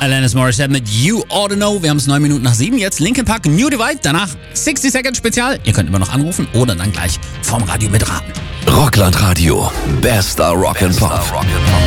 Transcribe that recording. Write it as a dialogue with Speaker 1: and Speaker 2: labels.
Speaker 1: Alanis Morissette mit You Ought to Know. Wir haben es 9 Minuten nach 7. Jetzt Linkin Park, New Divide. Danach 60 Second Spezial. Ihr könnt immer noch anrufen oder dann gleich vorm Radio mitraten.
Speaker 2: Rockland Radio. Bester Rock and Pop.